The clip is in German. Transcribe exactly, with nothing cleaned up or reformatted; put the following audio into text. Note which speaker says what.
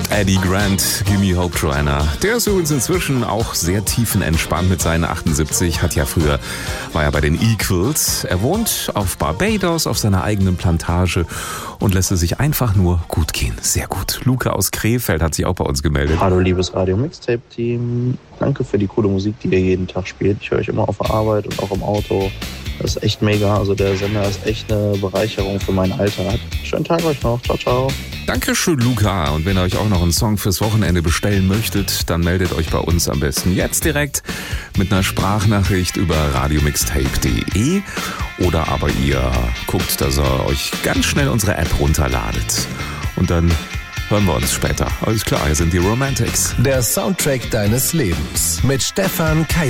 Speaker 1: Eddie Grant, Gimme Hope Joanna. Der ist übrigens inzwischen auch sehr tiefenentspannt mit seinen achtundsiebzig. Hat ja früher, war ja bei den Equals. Er wohnt auf Barbados auf seiner eigenen Plantage und lässt es sich einfach nur gut gehen. Sehr gut. Luca aus Krefeld hat sich auch bei uns gemeldet.
Speaker 2: Hallo liebes Radio Mixtape Team. Danke für die coole Musik, die ihr jeden Tag spielt. Ich höre euch immer auf der Arbeit und auch im Auto. Das ist echt mega. Also der Sender ist echt eine Bereicherung für meinen Alltag. Schönen Tag euch noch. Ciao, ciao.
Speaker 1: Dankeschön, Luca. Und wenn ihr euch auch noch einen Song fürs Wochenende bestellen möchtet, dann meldet euch bei uns am besten jetzt direkt mit einer Sprachnachricht über radiomixtape punkt de oder aber ihr guckt, dass ihr euch ganz schnell unsere App runterladet. Und dann hören wir uns später. Alles klar, hier sind die Romantics.
Speaker 3: Der Soundtrack deines Lebens mit Stefan Kaiser.